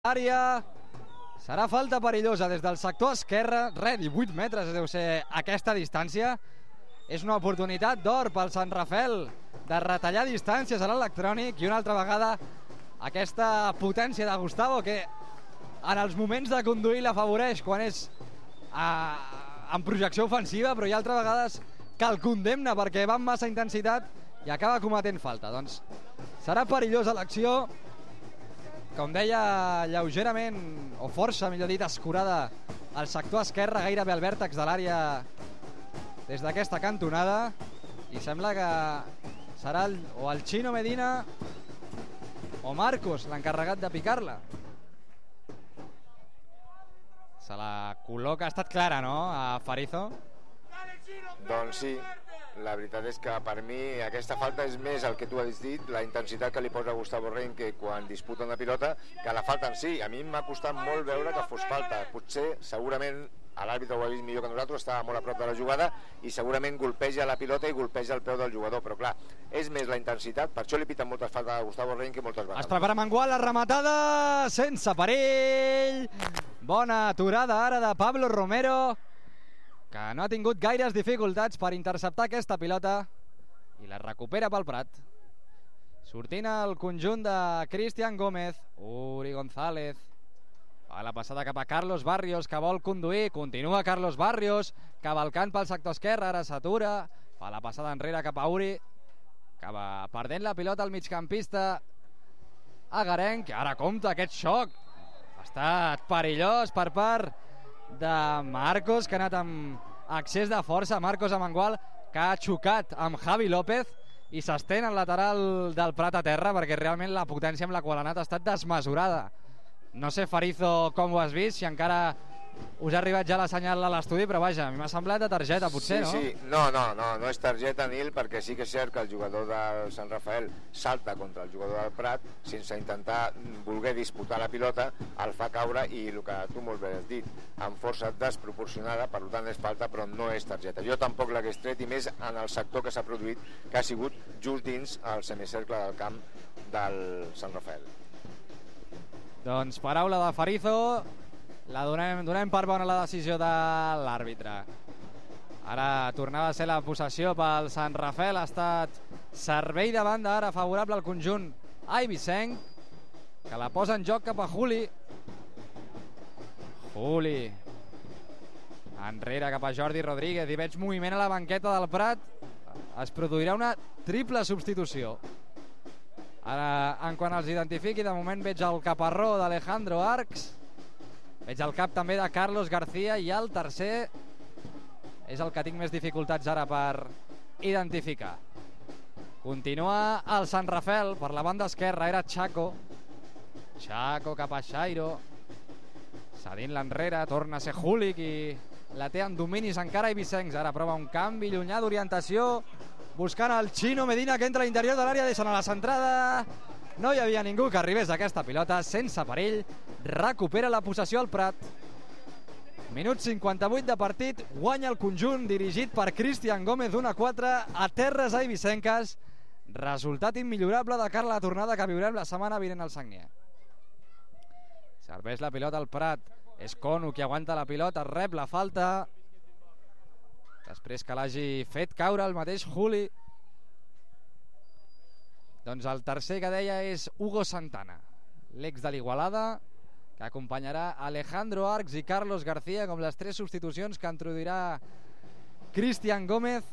Àrea, serà falta perillosa des del sector esquerre, 18 metres deu ser aquesta distància. És una oportunitat d'or pel Sant Rafel de retallar distàncies a l'electrònic i una altra vegada aquesta potència de Gustavo que en els moments de conduir l'afavoreix quan és en projecció ofensiva, però hi ha altres vegades que el condemna perquè va amb massa intensitat i acaba cometent falta. Doncs serà perillosa l'acció, com deia, lleugerament, o força, millor dit, escurada al sector esquerre, gairebé al vèrtex de l'àrea des d'aquesta cantonada, i sembla que serà el Chino Medina o Marcos l'encarregat de picar-la. Se la col·loca, ha estat clara, no?, a Farizo. Doncs sí, la veritat és que per mi aquesta falta és més el que tu has dit, la intensitat que li posa Gustavo Rein que quan disputa una pilota, que la falta en si. A mi m'ha costat molt veure que fos falta. Potser, segurament, l'àrbitre ho ha vist millor que nosaltres, estava molt a prop de la jugada i segurament golpeja la pilota i golpeja el peu del jugador, però clar, és més la intensitat, per això li piten moltes faltes a Gustavo Rein que moltes vegades. Es prepara Mangual, la rematada sense perill. Bona aturada ara de Pablo Romero, que no ha tingut gaires dificultats per interceptar aquesta pilota i la recupera pel Prat. Sortint el conjunt de Cristian Gómez, Uri González, a la passada cap a Carlos Barrios, que vol conduir, continua Carlos Barrios, cavalcant pel sector esquerre, ara s'atura, fa la passada enrere cap a Uri, acaba perdent la pilota al migcampista agarenc, que ara compta aquest xoc. Ha estat perillós per part de Marcos, que ha anat amb excés de força, Marcos Amengual, que ha xocat amb Javi López i s'estén al lateral del Prat a terra perquè realment la potència amb la qual ha anat ha estat desmesurada. No sé, Farizo, com ho has vist, si encara us ha arribat ja la senyal a l'estudi, però vaja, a mi m'ha semblat de targeta, potser, no? Sí, no és targeta, Nil, perquè sí que és cert que el jugador del Sant Rafael salta contra el jugador del Prat sense intentar voler disputar la pilota, el fa caure i el que tu molt bé has dit, amb força desproporcionada, per tant és falta, però no és targeta. Jo tampoc l'hagués tret, i més en el sector que s'ha produït, que ha sigut just dins el semicercle del camp del Sant Rafael. Doncs paraula de Farizo, la donem per bona la decisió de l'àrbitre. Ara tornava a ser la possessió pel Sant Rafel, ha estat servei de banda ara favorable al conjunt eivissenc, que la posa en joc cap a Juli. Juli enrere cap a Jordi Rodríguez, i veig moviment a la banqueta del Prat. Es produirà una triple substitució. Ara, en quan els identifiqui, de moment veig el caparró d'Alejandro Arcs, veig el cap també de Carlos García, i el tercer és el que tinc més dificultats ara per identificar. Continua el Sant Rafel per la banda esquerra, era Chaco cap a Xairo, cedint l'enrere, torna a ser Juli, qui la té en dominis encara eivissencs. Ara prova un canvi llunyà d'orientació, buscant el Chino Medina, que entra a l'interior de l'àrea, deixant a la centrada. No hi havia ningú que arribés a aquesta pilota, sense perill, recupera la possessió al Prat. Minut 58 de partit, guanya el conjunt dirigit per Cristian Gómez 1-4 a terres eivissenques. Resultat immillorable de cara a la tornada que viurem la setmana vinent al Sagnier. Serveix la pilota al Prat, és Conu qui aguanta la pilota, rep la falta després que l'hagi fet caure el mateix Juli. Doncs el tercer que deia és Hugo Santana, l'ex de l'Igualada, que acompanyarà Alejandro Arcs i Carlos García com les tres substitucions que introduirà Cristian Gómez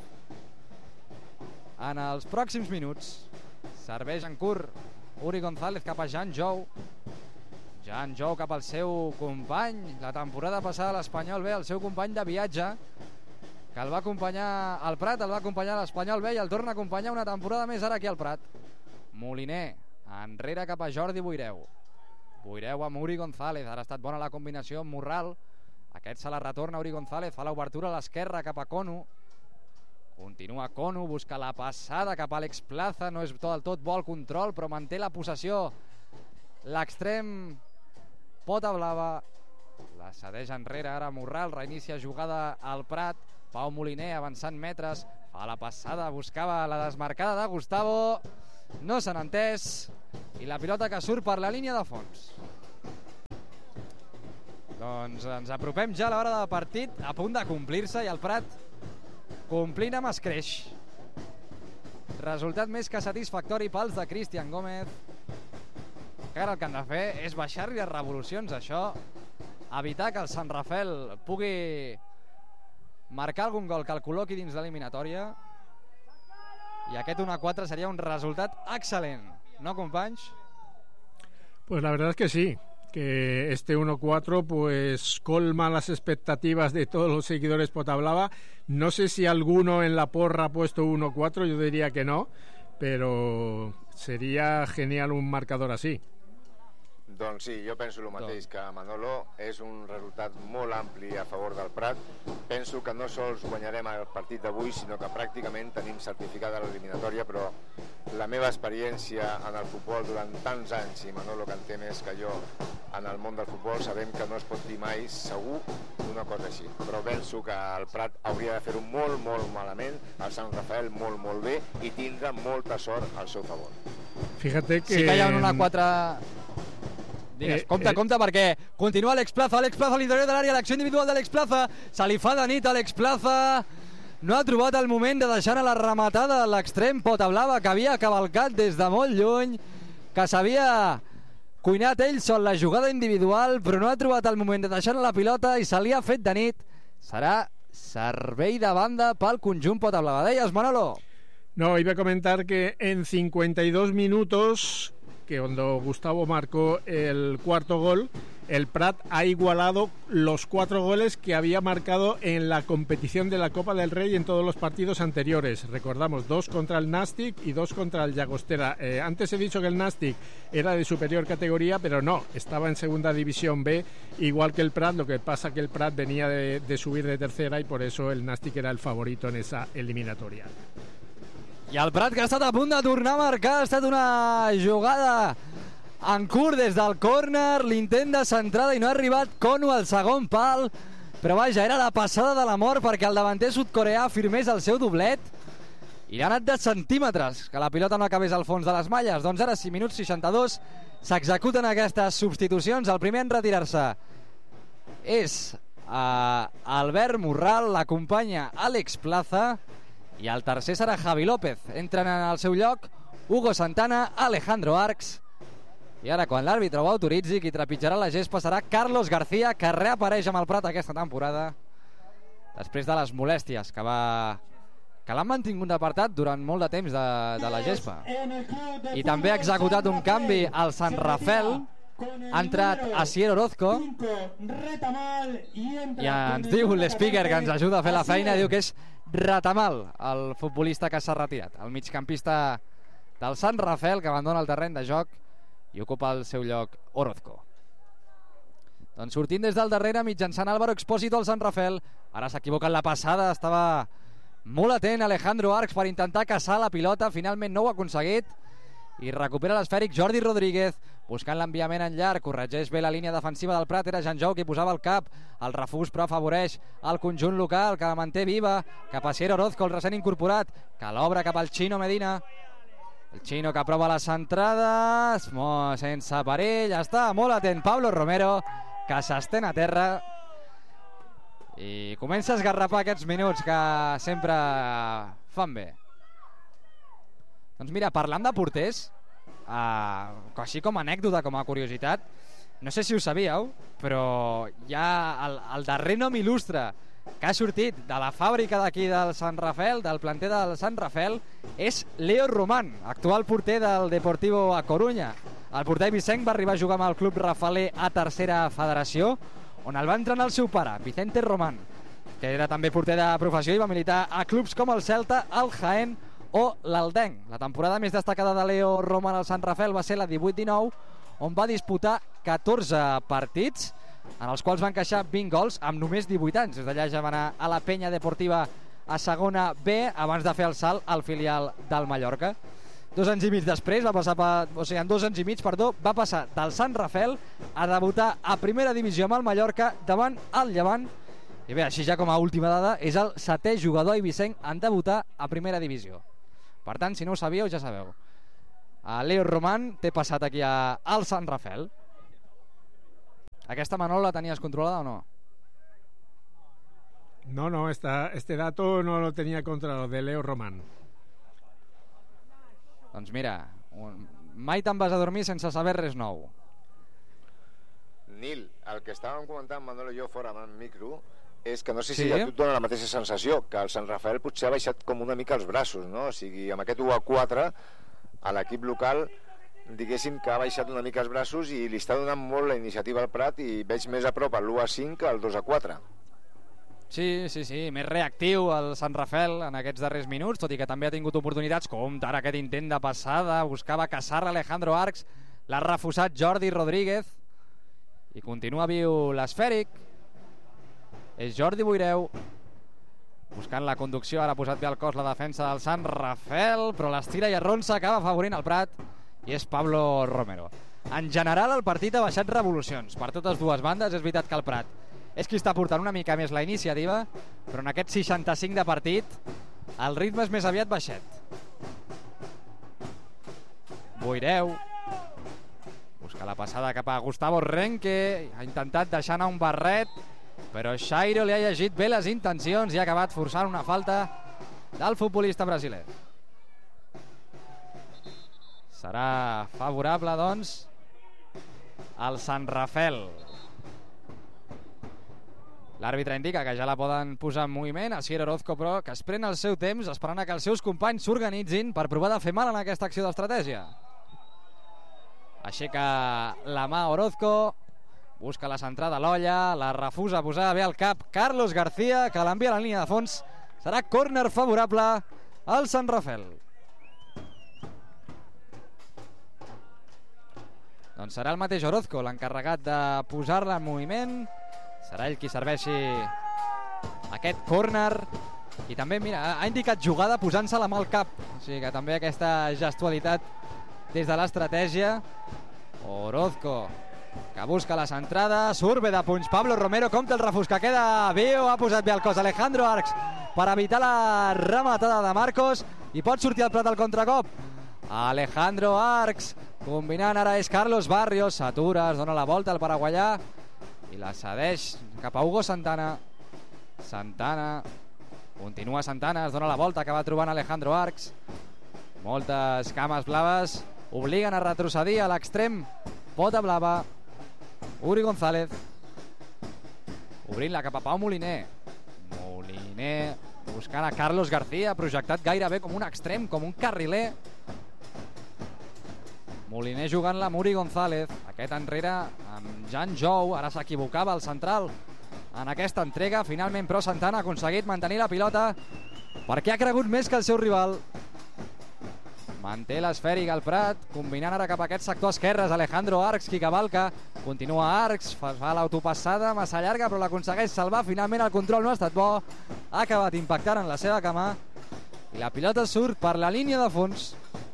en els pròxims minuts. Serveix en curt Uri González cap a Jan Jou cap al seu company la temporada passada a l'Espanyol B, el seu company de viatge, que el va acompanyar al Prat, el va acompanyar a l'Espanyol B i el torna a acompanyar una temporada més ara aquí al Prat. Moliner, enrere cap a Jordi Boireu amb Uri González, ara ha estat bona la combinació amb Morral, aquest se la retorna Uri González, fa l'obertura a l'esquerra cap a Conu, continua Conu, busca la passada cap a Àlex Plaza, no és del tot bo el control, però manté la possessió l'extrem Pota Blava, la cedeix enrere ara Morral, reinicia jugada al Prat, Pau Moliner avançant metres, fa la passada, buscava la desmarcada de Gustavo, no s'han entès, i la pilota que surt per la línia de fons. Doncs ens apropem ja a l'hora del partit, a punt de complir-se, i el Prat complint amb escreix. Resultat més que satisfactori pels de Cristian Gómez, que ara el que han de fer és baixar-li les revolucions, això, evitar que el Sant Rafel pugui marcar algun gol que el col·loqui dins de l'eliminatòria, i aquest 1-4 seria un resultat excel·lent, ¿no, companys? Pues la verdad es que sí, que este 1-4 pues colma las expectativas de todos los seguidores Potablava. No sé si alguno en la porra ha puesto 1-4, yo diría que no, pero sería genial un marcador así. Doncs sí, jo penso el mateix que Manolo. És un resultat molt ampli a favor del Prat. Penso que no sols guanyarem el partit d'avui, sinó que pràcticament tenim certificada l'eliminatòria, però la meva experiència en el futbol durant tants anys, i Manolo que en té més que jo en el món del futbol, sabem que no es pot dir mai segur una cosa així. Però penso que el Prat hauria de fer-ho molt, molt malament, el Sant Rafael molt, molt bé, i tindre molta sort al seu favor. Fíjate que... Sí que hi ha un 1-4... Digues, compte, perquè continua Àlex Plaza a l'interior de l'àrea, l'acció individual d'Àlex Plaza, se li fa de nit a Àlex Plaza, no ha trobat el moment de deixar a la rematada a l'extrem Potablava, que havia cavalcat des de molt lluny, que s'havia cuinat ell sol la jugada individual, però no ha trobat el moment de deixar la pilota i se li ha fet de nit. Serà servei de banda pel conjunt Potablava. Deies, Manolo? No, iba a comentar que en 52 minutos, que cuando Gustavo marcó el cuarto gol, el Prat ha igualado los 4 goles que había marcado en la competición de la Copa del Rey en todos los partidos anteriores. Recordamos, 2 contra el Nàstic y 2 contra el Llagostera. Antes he dicho que el Nàstic era de superior categoría, pero no, estaba en segunda división B, igual que el Prat. Lo que pasa que el Prat venía de subir de tercera y por eso el Nàstic era el favorito en esa eliminatoria. I el Prat, que ha estat a punt de tornar a marcar, ha estat una jugada en curt des del córner, l'intent de centrada i no ha arribat Kono al segon pal, però vaja, era la passada de la mort perquè el davanter sud-coreà firmés el seu doblet i ha anat de centímetres que la pilota no acabés al fons de les malles. Doncs ara, 5 minuts 62, s'executen aquestes substitucions. El primer en retirar-se és Albert Morral, l'acompanya Àlex Plaza, i el tercer serà Javi López. Entren en el seu lloc Hugo Santana, Alejandro Arcs, i ara, quan l'àrbitre ho autoritzi, qui trepitjarà la gespa serà Carlos García, que reapareix amb el Prat aquesta temporada després de les molèsties que l'han mantingut apartat durant molt de temps de la gespa. I també ha executat un canvi al Sant Rafel. Ha entrat Asier Orozco i ens diu l'speaker que ens ajuda a fer la feina, diu que és Ratamal, el futbolista que s'ha retirat, el migcampista del Sant Rafel, que abandona el terreny de joc i ocupa el seu lloc Orozco. Doncs sortint des del darrere mitjançant Álvaro Expósito al Sant Rafel. Ara s'equivoca en la passada, estava molt atent Alejandro Arcs per intentar caçar la pilota, finalment no ho ha aconseguit i recupera l'esfèric Jordi Rodríguez buscant l'enviament en llarg, corregeix bé la línia defensiva del Prat, era Jan Jou qui posava el cap, el refús però afavoreix el conjunt local, que la manté viva, cap a Asier Orozco, el recent incorporat, que l'obre cap al Chino Medina, el Chino que aprova les entrades, sense perill, està molt atent Pablo Romero, que s'estén a terra i comença a esgarrapar aquests minuts que sempre fan bé. Doncs mira, parlant de porters, així com a anècdota, com a curiositat, no sé si ho sabíeu, però ja el darrer nom il·lustre que ha sortit de la fàbrica d'aquí del Sant Rafel, del planter del Sant Rafel, és Leo Román, actual porter del Deportivo a Corunya. El porter Vicenc va arribar a jugar amb el club rafaler a tercera federació, on el va entrenar el seu pare, Vicente Román, que era també porter de professió i va militar a clubs com el Celta, el Jaén o l'Aldenc. La temporada més destacada de Leo Román al Sant Rafel va ser la 18-19, on va disputar 14 partits, en els quals va encaixar 20 gols amb només 18 anys. Des d'allà ja va anar a la Penya Deportiva a segona B abans de fer el salt al filial del Mallorca. 2 anys i mig després va passar en 2 anys i mig, va passar del Sant Rafel a debutar a primera divisió amb el Mallorca davant el Llevant. I bé, així ja com a última dada, és el 7è jugador eivissenc en debutar a primera divisió. Per tant, si no ho sabíeu, ja sabeu. Leo Román té passat aquí al Sant Rafel. Aquesta, Manolo, la tenies controlada o no? No, este dato no lo tenía controlado, de Leo Román. Doncs mira, mai te'n vas a dormir sense saber res nou. Nil, el que estàvem comentant Manolo i jo fora amb el micro és que no sé si Sí? a tu et dona la mateixa sensació, que el Sant Rafael potser ha baixat com una mica els braços, no? O sigui, amb aquest 1-4 a l'equip local diguéssim que ha baixat una mica els braços i li està donant molt la iniciativa al Prat i veig més a prop el 1-5 que el 2-4. Sí, més reactiu el Sant Rafael en aquests darrers minuts, tot i que també ha tingut oportunitats, com ara aquest intent de passada, buscava caçar Alejandro Arcs, l'ha refusat Jordi Rodríguez, i continua viu l'esfèric. És Jordi Boireu, buscant la conducció, ara ha posat bé al cos la defensa del Sant Rafael, però l'estira i arronsa, acaba afavorint el Prat, i és Pablo Romero. En general el partit ha baixat revolucions per totes dues bandes. És veritat que el Prat és qui està portant una mica més la iniciativa, però en aquest 65 de partit el ritme és més aviat baixet. Boireu busca la passada cap a Gustavo Renque, ha intentat deixar anar un barret, però Xairo li ha llegit bé les intencions i ha acabat forçant una falta del futbolista brasiler. Serà favorable, doncs, al Sant Rafael. L'àrbitre indica que ja la poden posar en moviment. Asier Orozco, però, que es pren el seu temps esperant que els seus companys s'organitzin per provar de fer mal en aquesta acció d'estratègia. Aixeca la mà Orozco, busca la centrada a l'olla, la refusa posar bé al cap Carlos García, que l'envia a la línia de fons. Serà córner favorable al Sant Rafael. Doncs serà el mateix Orozco l'encarregat de posar-la en moviment. Serà ell qui serveixi aquest córner. I també, mira, ha indicat jugada posant-se la mà al cap. O sigui que també aquesta gestualitat des de l'estratègia. Orozco, que busca la centrada, surt bé de punys Pablo Romero, compta el refús que queda viu, ha posat bé el cos Alejandro Arcs per evitar la rematada de Marcos i pot sortir el Prat al contracop. Alejandro Arcs, combinant ara és Carlos Barrios, s'atura, es dona la volta al paraguaià i la cedeix cap a Hugo Santana. Santana, continua Santana, es dona la volta, acaba trobant Alejandro Arcs. Moltes cames blaves obliguen a retrocedir a l'extrem. Pota blava, Uri González, obrint-la cap a Pau Moliner. Moliner buscant a Carlos García, projectat gairebé com un extrem, com un carriler. Moliner jugant-la amb Uri González, aquest enrere amb Jan Jou. Ara s'equivocava el central en aquesta entrega, finalment però Santana ha aconseguit mantenir la pilota perquè ha cregut més que el seu rival. Manté l'esfèric al Prat, combinant ara cap a aquest sector esquerres. Alejandro Arcs, qui cavalca, continua Arcs, fa l'autopassada massa llarga però l'aconsegueix salvar. Finalment el control no ha estat bo, ha acabat impactant en la seva cama i la pilota surt per la línia de fons.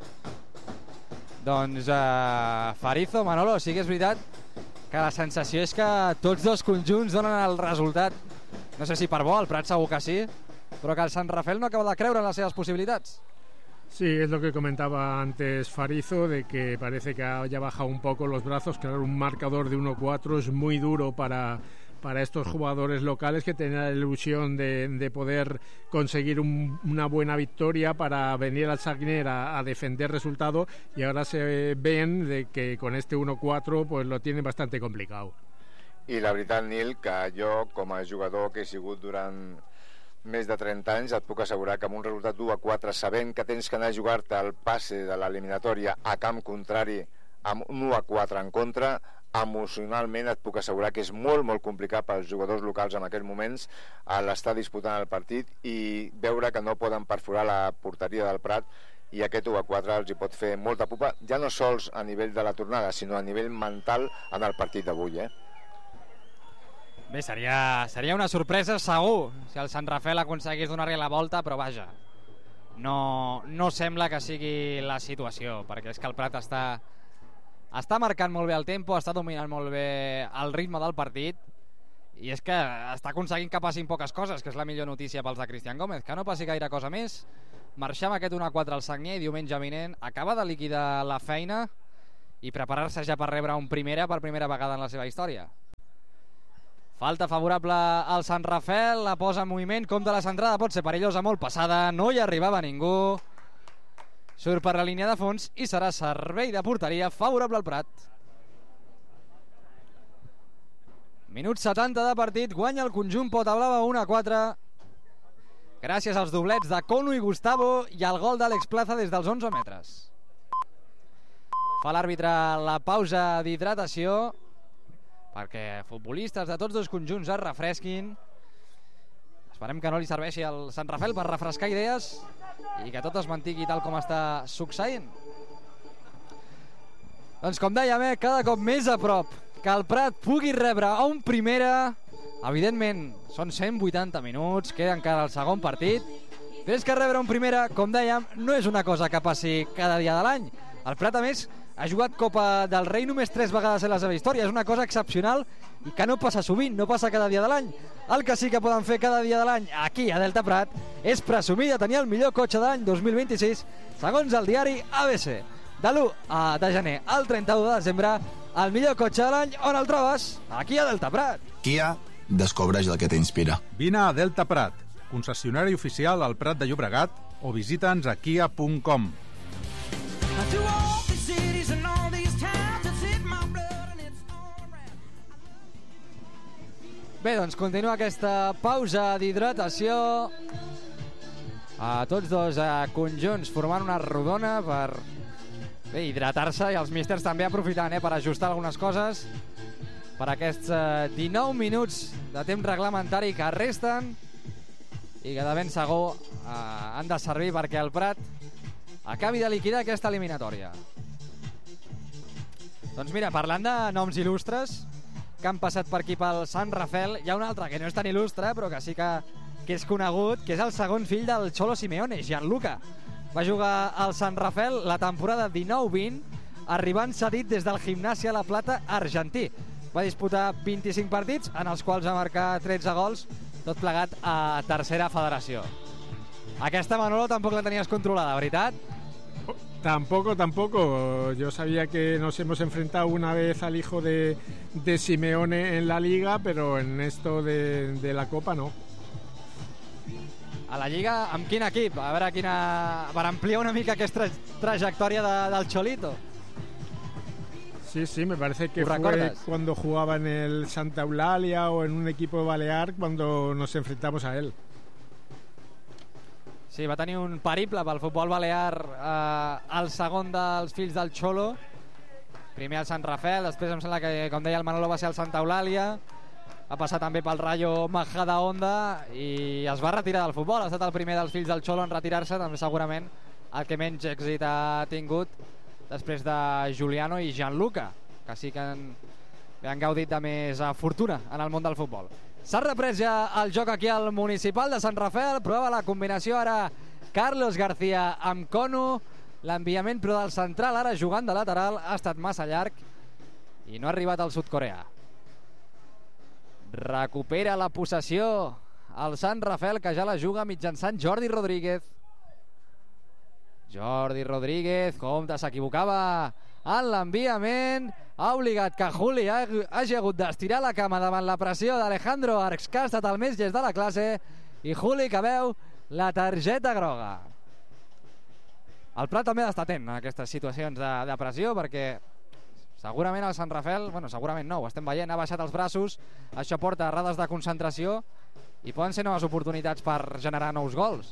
Doncs Farizo, Manolo, sí que és veritat que la sensació és que tots dos conjunts donen el resultat. No sé si per bo, el Prat segur que sí, però que el Sant Rafael no acaba de creure en les seves possibilitats. Sí, es lo que comentaba antes Farizo, de que parece que haya bajado un poco los brazos. Claro, un marcador de 1-4 es muy duro para estos jugadores locales, que tenían la ilusión de poder conseguir una buena victoria para venir al Sagnier a defender resultado, y ahora se ven de que con este 1-4 pues lo tienen bastante complicado. I la veritat, Nil, que jo com a jugador que he sigut durant més de 30 anys, et puc assegurar que amb un resultat 1-4, sabent que tens que anar a jugar-te el passe de l'eliminatòria a camp contrari amb un 1-4 en contra, emocionalment et puc assegurar que és molt, molt complicat pels jugadors locals en aquests moments a l'estar disputant el partit i veure que no poden perforar la porteria del Prat, i aquest 1-4 els hi pot fer molta pupa, ja no sols a nivell de la tornada, sinó a nivell mental en el partit d'avui, Bé, seria una sorpresa segur si el Sant Rafael aconseguís donar-li la volta, però vaja, no sembla que sigui la situació, perquè és que el Prat està marcant molt bé el tempo, està dominant molt bé el ritme del partit, i és que està aconseguint que passin poques coses, que és la millor notícia pels de Cristian Gómez, que no passi gaire cosa més. Marxar amb aquest 1-4 al Sagnier diumenge vinent, acaba de liquidar la feina i preparar-se ja per rebre un primera per primera vegada en la seva història. Falta favorable al Sant Rafel, la posa en moviment, compta la centrada, pot ser perillosa, molt passada, no hi arribava ningú. Surt per la línia de fons i serà servei de porteria favorable al Prat. Minut 70 de partit, guanya el conjunt Potablava 1-4 gràcies als doblets de Cono i Gustavo i al gol d'Àlex Plaza des dels 11 metres. Fa l'àrbitre la pausa d'hidratació perquè futbolistes de tots dos conjunts es refresquin. Esperem que no li serveixi al Sant Rafel per refrescar idees i que tot es mantingui tal com està succeint. Doncs com dèiem, cada cop més a prop que el Prat pugui rebre a un primera. Evidentment, són 180 minuts, queda encara el segon partit, però és que rebre un primera, com dèiem, no és una cosa que passi cada dia de l'any. El Prat, a més, ha jugat Copa del Rei només 3 vegades en la seva història. És una cosa excepcional i que no passa sovint, no passa cada dia de l'any. El que sí que poden fer cada dia de l'any aquí a Delta Prat és presumir de tenir el millor cotxe de l'any 2026, segons el diari ABC. De l'1 de gener al 31 de desembre, el millor cotxe de l'any, on el trobes? Aquí a Delta Prat. Kia, descobreix el que t'inspira. Vine a Delta Prat, concessionari oficial al Prat de Llobregat, o visita'ns a kia.com. Bé, doncs continua aquesta pausa d'hidratació. Tots dos conjunts formant una rodona per hidratar-se i els místers també aprofitant per ajustar algunes coses per aquests 19 minuts de temps reglamentari que resten i que de ben segur han de servir perquè el Prat acabi de liquidar aquesta eliminatòria. Doncs mira, parlant de noms il·lustres que han passat per aquí pel Sant Rafel, hi ha un altre que no és tan il·lustre però que sí que és conegut, que és el segon fill del Cholo Simeone, Gianluca. Va jugar al Sant Rafel la temporada 19-20, arribant cedit des del Gimnasia La Plata argentí. Va disputar 25 partits, en els quals va marcar 13 gols, tot plegat a tercera federació. Aquesta, Manolo, tampoc la tenies controlada, ¿veritat? Tampoco. Yo sabía que nos hemos enfrentado una vez al hijo de Simeone en la Liga, pero en esto de la Copa no. A la Lliga, amb quin equip? A veure, per ampliar una mica aquesta trajectòria del Cholito. Sí, me parece que fue cuando jugaba en el Santa Eulalia o en un equipo balear cuando nos enfrentamos a él. Sí, va tenir un periple pel futbol balear al segon dels fills del Cholo. Primer al Sant Rafel, després em sembla que, com deia el Manolo, va ser al Santa Eulàlia. Va passar també pel Rayo Majadahonda i es va retirar del futbol. Ha estat el primer dels fills del Cholo en retirar-se, també segurament el que menys èxit ha tingut després de Giuliano i Gianluca, que sí que han gaudit de més fortuna en el món del futbol. S'ha reprès ja el joc aquí al Municipal de Sant Rafel, prova la combinació ara Carlos García amb Cono, l'enviament però del central ara jugant de lateral ha estat massa llarg i no ha arribat al sud-coreà. Recupera la possessió el Sant Rafel, que ja la juga mitjançant Jordi Rodríguez. Jordi Rodríguez, compte, s'equivocava en l'enviament, ha obligat que Juli hagi hagut d'estirar la cama davant la pressió d'Alejandro Arcs, que ha estat el més llest de la classe, i Juli que veu la targeta groga. El Prat també ha d'estar atent a aquestes situacions de pressió, perquè segurament el Sant Rafel, segurament no, ho estem veient, ha baixat els braços, això porta a errades de concentració i poden ser noves oportunitats per generar nous gols.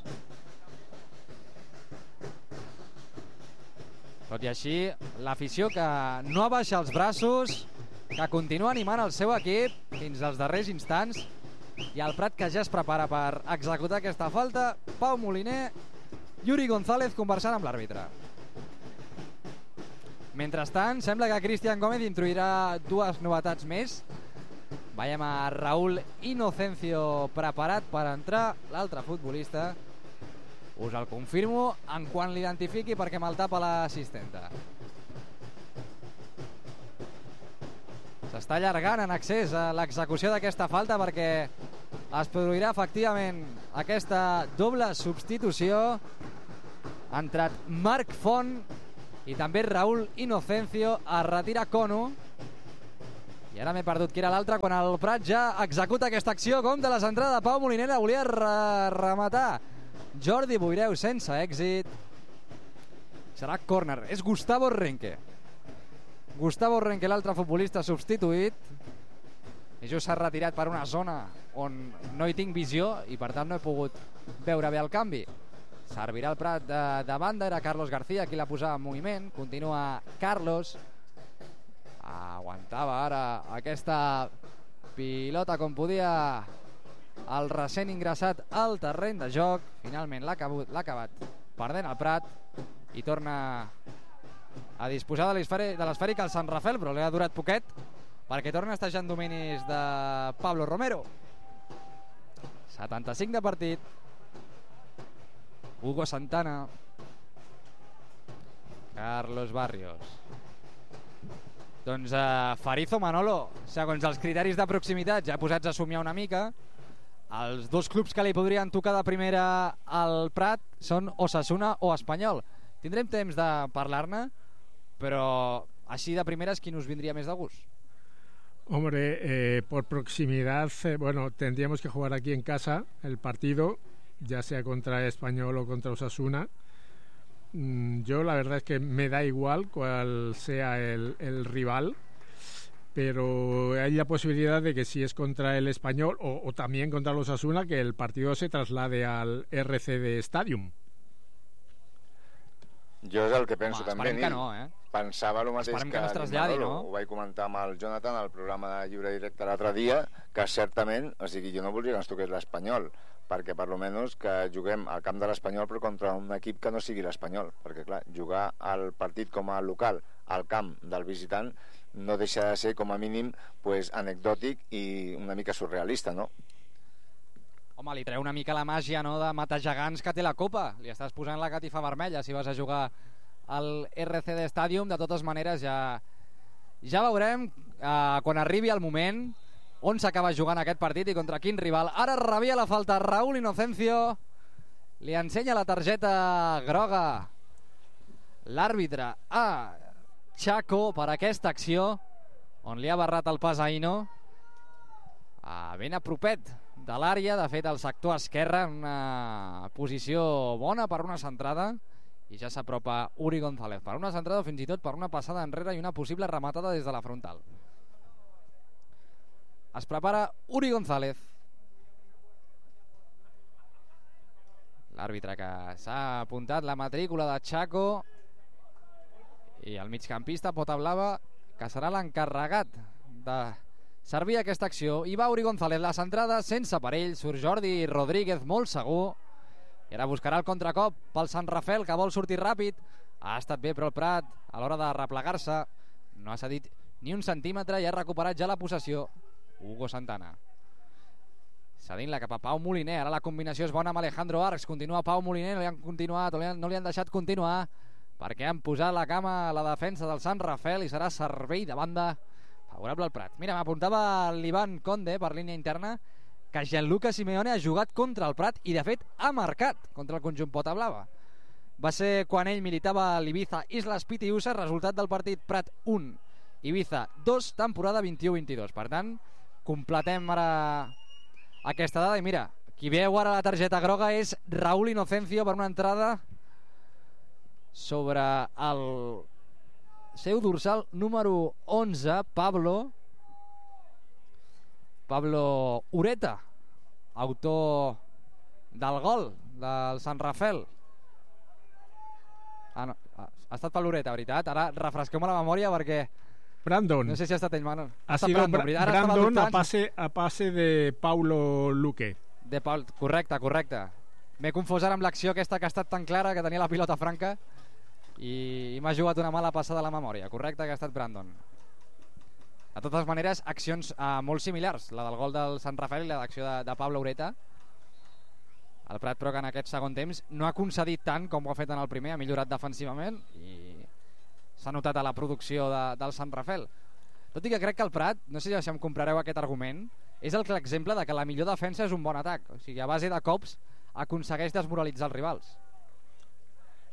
Tot i així, l'afició que no abaixa els braços, que continua animant el seu equip fins als darrers instants, i el Prat que ja es prepara per executar aquesta falta. Pau Moliner, Yuri González conversant amb l'àrbitre. Mentrestant, sembla que Cristian Gómez introduirà dues novetats més. Veiem a Raúl Inocencio preparat per entrar, l'altre futbolista. Us el confirmo en quan l'identifiqui perquè me'l tapa l'assistenta. S'està allargant en accés a l'execució d'aquesta falta perquè es produirà efectivament aquesta doble substitució. Ha entrat Marc Font i també Raúl Inocencio. Es retira Cono. I ara m'he perdut qui era l'altre quan el Prat ja executa aquesta acció. Compte la centrada de Pau Moliner, la volia rematar Jordi Boireu sense èxit. Serà córner, és Gustavo Renque. Gustavo Renque, l'altre futbolista substituït, i just s'ha retirat per una zona on no hi tinc visió i per tant no he pogut veure bé el canvi. Servirà el Prat de banda, era Carlos García qui la posava en moviment. Continua Carlos, aguantava ara aquesta pilota com podia el recent ingressat al terreny de joc. Finalment l'ha acabat perdent el Prat i torna a disposar de l'esfèric al Sant Rafel, però li ha durat poquet perquè torna a estar ja en dominis de Pablo Romero. 75 de partit. Hugo Santana, Carlos Barrios. Doncs Farizo Manolo, segons els criteris de proximitat, ja posats a somiar una mica, els dos clubs que li podrien tocar de primera al Prat són Osasuna o Espanyol. Tindrem temps de parlar-ne, però així de primeres, qui nos vendría més de gust? Hombre, por proximidad, bueno, tendríamos que jugar aquí en casa el partido, ya sea contra Español o contra Osasuna. Yo la verdad es que me da igual cuál sea el rival, pero hay la posibilidad de que si es contra el Español o también contra el Osasuna, que el partido se traslade al RCD Stadium. Jo és el que penso també, que no, pensava el mateix que no es traslladi, Manolo, no? Ho vaig comentar amb el Jonathan al programa de Lliure Directe l'altre dia, que certament, o sigui, jo no voldria que ens toqués l'Espanyol, perquè per lo menos que juguem al camp de l'Espanyol però contra un equip que no sigui l'Espanyol, perquè clar, jugar al partit com a local al camp del visitant no deixa de ser com a mínim pues, anecdòtic i una mica surrealista, no? Home, li treu una mica la màgia, no?, de matar gegants que té la Copa. Li estàs posant la catifa vermella si vas a jugar al RCD Stadium. De totes maneres, ja veurem quan arribi el moment on s'acaba jugant aquest partit i contra quin rival. Ara rebia la falta Raúl Inocencio, li ensenya la targeta groga l'àrbitre a Chaco per aquesta acció on li ha barrat el pas a Ino ben a propet de l'àrea, de fet al sector esquerre, en una posició bona per una centrada, i ja s'apropa Uri González per una centrada o fins i tot per una passada enrere i una possible rematada des de la frontal. Es prepara Uri González, l'àrbitre que s'ha apuntat la matrícula de Chaco, i el migcampista Pota Blava, que serà l'encarregat de servir aquesta acció. I va Uri González, la centrada sense perill, surt Jordi Rodríguez molt segur i ara buscarà el contracop pel Sant Rafel, que vol sortir ràpid. Ha estat bé però el Prat a l'hora de replegar-se no ha cedit ni un centímetre i ha recuperat ja la possessió Hugo Santana, cedint-la cap a Pau Moliner. Ara la combinació és bona amb Alejandro Arcs, continua Pau Moliner, no li han deixat continuar perquè han posat la cama a la defensa del Sant Rafel i serà servei de banda favorable al Prat. Mira, m'apuntava l'Ivan Conde per línia interna que Gianluca Simeone ha jugat contra el Prat i de fet ha marcat contra el conjunt Pota Blava. Va ser quan ell militava a l'Ibiza Islas Pitiusa, resultat del partit Prat 1, Ibiza 2, temporada 21-22. Per tant, completem ara aquesta dada i mira, qui veu ara la targeta groga és Raúl Inocencio per una entrada sobre el seu dorsal número 11, Pablo Ureta, autor del gol del Sant Rafel. No, ha estat Pablo Ureta, veritat. Ara refresqueu-me la memòria perquè Brandon. No sé si ha estat ell, Manuel. Ha sido Brandon a pase de Paulo Luque. Correcte. M'he confós ara amb l'acció aquesta que ha estat tan clara, que tenia la pilota franca i m'ha jugat una mala passada a la memòria. Correcte, que ha estat Brandon. De totes maneres, accions molt similars, la del gol del Sant Rafel i la d'acció de Pablo Ureta. El Prat, però, que en aquest segon temps no ha concedit tant com ho ha fet en el primer, ha millorat defensivament i s'ha notat a la producció del Sant Rafel. Tot i que crec que el Prat, no sé si em comprareu aquest argument, és el exemple de que la millor defensa és un bon atac. O sigui, a base de cops aconsegueix desmoralitzar els rivals.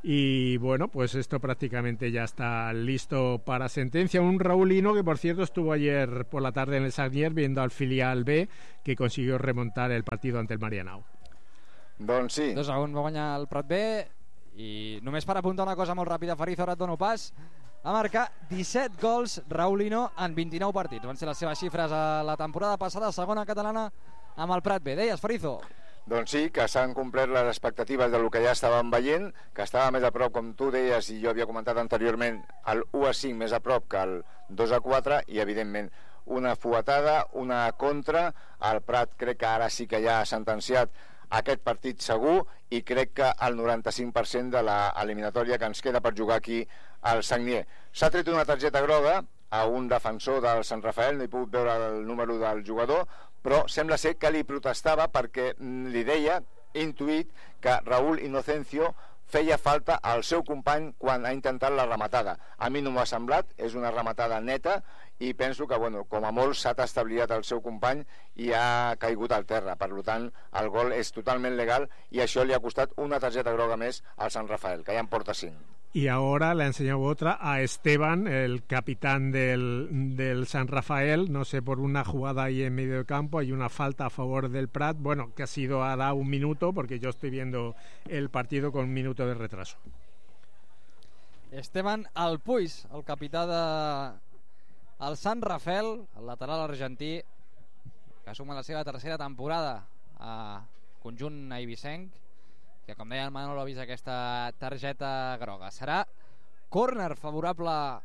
Y bueno, pues esto prácticamente ya está listo para sentencia. Un Raulino que, por cierto, estuvo ayer por la tarde en el Sagnier viendo al filial B, que consiguió remontar el partido ante el Marianao. Doncs sí. 2-1 va guanyar el Prat B. I només per apuntar una cosa molt ràpida, Farizo, ara et dono pas. Va marcar 17 gols Raulino en 29 partits. Van ser les seves xifres a la temporada passada, segona catalana amb el Prat B. Deies, Farizo? Doncs sí, que s'han complert les expectatives del que ja estàvem veient, que estava més a prop, com tu deies i jo havia comentat anteriorment, el 1-5 més a prop que el 2-4, i evidentment una fuetada, una contra. El Prat crec que ara sí que ja ha sentenciat aquest partit segur, i crec que el 95% de l'eliminatòria que ens queda per jugar aquí al Sagnier. S'ha tret una targeta groga a un defensor del Sant Rafael, no he pogut veure el número del jugador, però sembla ser que li protestava perquè li deia, intuït, que Raúl Inocencio feia falta al seu company quan ha intentat la rematada. A mi no m'ha semblat, és una rematada neta, i penso que, bueno, com a molt s'ha establiat el seu company i ha caigut al terra. Per tant, el gol és totalment legal i això li ha costat una targeta groga més al Sant Rafael, que ja en porta 5. Y ahora le ha enseñado otra a Esteban, el capitán del San Rafael, no sé, por una jugada ahí en medio de campo, hay una falta a favor del Prat, bueno, que ha sido ahora un minuto, porque yo estoy viendo el partido con un minuto de retraso. Esteban Alpuis, el capità del Sant Rafael, el lateral argentí, que suma la seva tercera temporada a conjunt eivissenc, que com deia el Manolo ha vist aquesta targeta groga. Serà córner favorable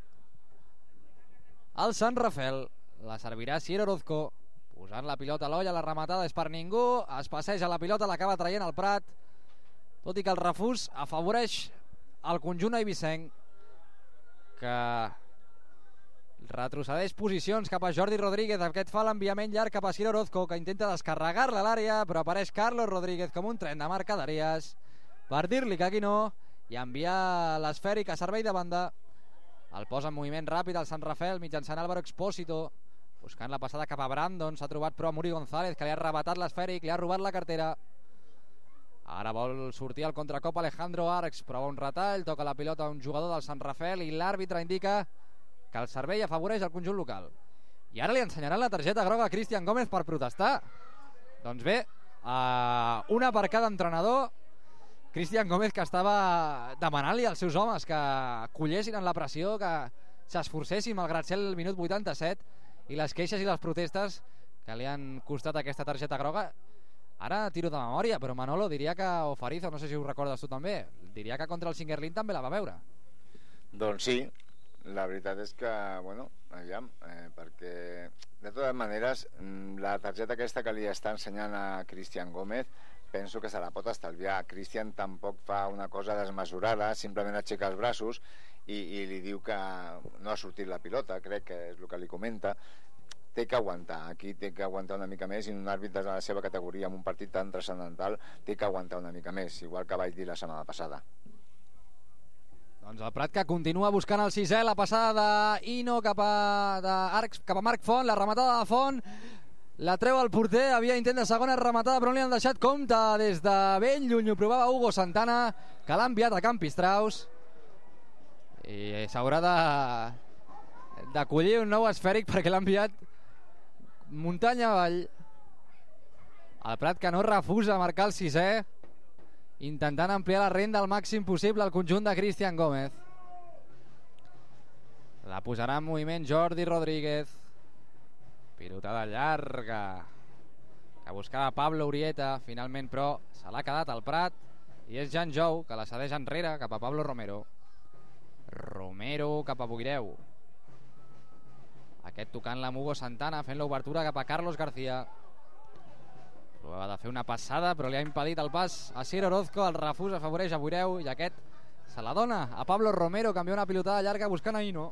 al Sant Rafael. La servirà Sier Orozco, posant la pilota a l'olla. La rematada és per ningú, es passeja la pilota, l'acaba traient el Prat, tot i que el refús afavoreix el conjunt eivissenc, que retrocedeix posicions cap a Jordi Rodríguez. Aquest fa l'enviament llarg cap a Sier Orozco, que intenta descarregar-la a l'àrea, però apareix Carlos Rodríguez com un tren de mercaderies per dir-li que aquí no, i enviar l'esfèric a servei de banda. El posa en moviment ràpid al Sant Rafael mitjançant Álvaro Expósito, buscant la passada cap a Brandon. S'ha trobat però Muri González, que li ha arrebatat l'esfèric, li ha robat la cartera. Ara vol sortir al contracop Alejandro Arcs, prova un retall, toca la pilota a un jugador del Sant Rafael i l'àrbitre indica que el servei afavoreix el conjunt local. I ara li ensenyaran la targeta groga a Cristian Gómez per protestar. Doncs bé, una per cada entrenador. Cristian Gómez, que estava demanant-li als seus homes que collessin en la pressió, que s'esforcessin malgrat ser el minut 87, i les queixes i les protestes que li han costat aquesta targeta groga. Ara tiro de memòria, però Manolo diria que, o Farizo, no sé si ho recordes tu també, diria que contra el Singuerlín també la va veure. Doncs sí, la veritat és que, bueno, aviam, perquè de totes maneres la targeta aquesta que li està ensenyant a Cristian Gómez penso que se la pot estalviar. Cristian tampoc fa una cosa desmesurada, simplement aixeca els braços i li diu que no ha sortit la pilota, crec que és el que li comenta. Té que aguantar, aquí té que aguantar una mica més, i un àrbitre de la seva categoria en un partit tan transcendental té que aguantar una mica més, igual que vaig dir la setmana passada. Doncs el Prat, que continua buscant el sisè, la passada d'Ino cap a Marc Font, la rematada de Font, la treu el porter, havia intent de segona rematada però no li han deixat compte des de ben lluny. Ho provava Hugo Santana, que l'ha enviat a Campistraus, i s'haurà d'acollir un nou esfèric perquè l'ha enviat muntanya avall. El Prat, que no refusa marcar el sisè, intentant ampliar la renda al màxim possible al conjunt de Cristian Gómez. La posarà en moviment Jordi Rodríguez. Pilotada llarga que buscava Pablo Urieta, finalment però se l'ha quedat al Prat, i és Jan Jou que la cedeix enrere cap a Pablo Romero. Romero cap a Boireu, aquest tocant-la amb Hugo Santana, fent l'obertura cap a Carlos García. Provava de fer una passada però li ha impedit el pas a Sier Orozco. El refús afavoreix a Boireu i aquest se la dona a Pablo Romero, que envia una pilotada llarga buscant a Ino.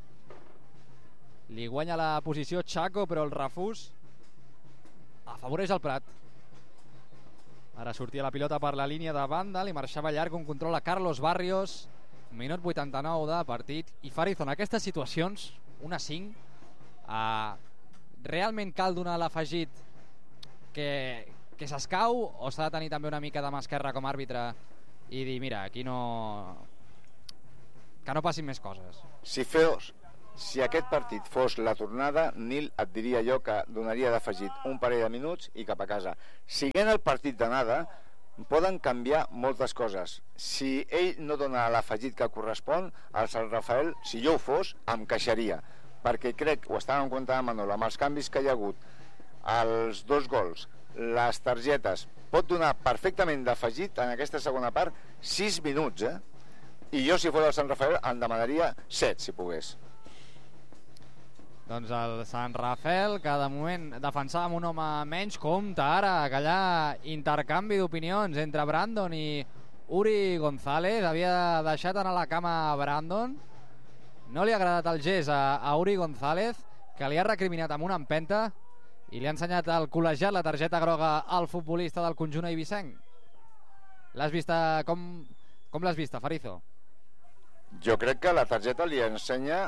Li guanya la posició Chaco, però el refús afavoreix el Prat. Ara sortia la pilota per la línia de banda, li marxava llarg un control a Carlos Barrios. Minut 89 de partit. I Farizo, en aquestes situacions 1-5, realment cal donar l'afegit que s'escau, o s'ha de tenir també una mica de mà esquerra com a àrbitre i dir, mira, aquí no... que no passin més coses. Si aquest partit fos la tornada, Nil, et diria jo que donaria d'afegit un parell de minuts i cap a casa. Siguent el partit d'anada, poden canviar moltes coses. Si ell no dona l'afegit que correspon, el Sant Rafael, si jo ho fos, em queixaria, perquè crec, ho estàvem comentant amb Manol, amb els canvis que hi ha hagut, els 2 gols, les targetes, pot donar perfectament d'afegit en aquesta segona part 6 minuts, i jo, si fos el Sant Rafael, en demanaria 7, si pogués. Doncs el Sant Rafael, que de moment defensava amb un home menys, compta ara que allà intercanvi d'opinions entre Brandon i Uri González. Havia deixat anar la cama a Brandon, no li ha agradat el gest a Uri González, que li ha recriminat amb una empenta i li ha ensenyat al col·legiat la targeta groga al futbolista del conjunt eivissenc. L'has vista, com l'has vista, Farizo? Jo crec que la targeta li ensenya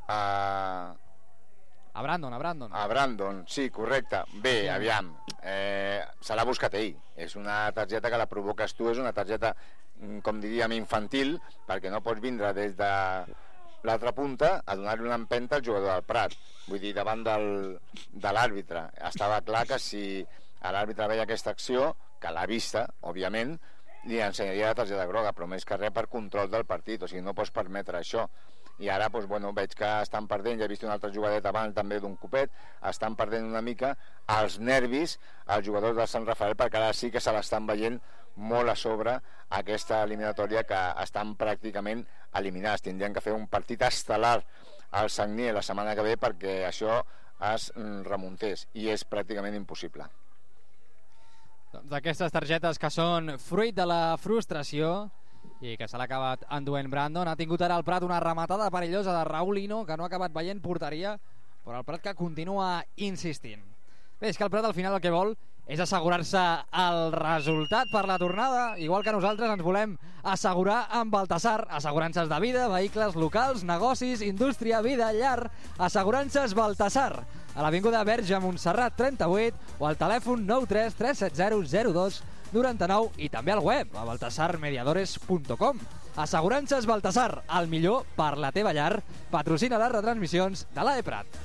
a Brandon, sí, correcte. Bé, aviam, se l'ha buscat ell. És una targeta que la provoques tu, és una targeta, com diríem, infantil, perquè no pots vindre des de l'altra punta a donar-li una empenta al jugador del Prat. Vull dir, davant de l'àrbitre. Estava clar que si l'àrbitre veia aquesta acció, que l'ha vista, òbviament, li ensenyaria la targeta groga, però més que res per control del partit, o sigui, no pots permetre això. I ara, doncs, bueno, veig que estan perdent, ja he vist un altre jugadet abans també d'un copet, estan perdent una mica els nervis als jugadors del Sant Rafael, perquè ara sí que se l'estan veient molt a sobre aquesta eliminatòria, que estan pràcticament eliminats. Tindrien que fer un partit estel·lar al Sagnier la setmana que ve perquè això es remuntés, i és pràcticament impossible. Doncs aquestes targetes que són fruit de la frustració i que se l'ha acabat enduent Brandon. Ha tingut ara el Prat una rematada perillosa de Raúl Hino, que no ha acabat veient porteria, però el Prat que continua insistint. Bé, és que el Prat al final el que vol és assegurar-se el resultat per la tornada, igual que nosaltres ens volem assegurar amb Baltasar. Assegurances de vida, vehicles locals, negocis, indústria, vida, llar. Assegurances Baltasar, a l'Avinguda Verge Montserrat 38 o al telèfon 93 370 02 99 i també al web a baltasarmediadores.com. Assegurances Baltasar, el millor per la teva llar. Patrocina les retransmissions de l'AE Prat.